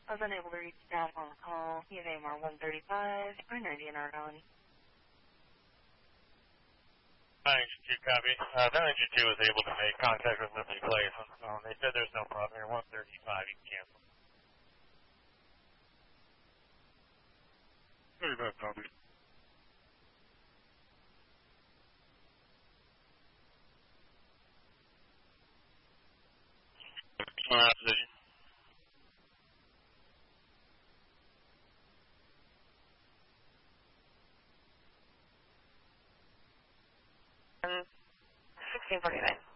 I was unable to reach staff on the call. UNAMR 135, primary DNR Valley. Engine 2, copy. That engine 2 was able to make contact with Liberty Place. They said there's no problem here. 135, you can cancel. 35, copy. Position. And 1649.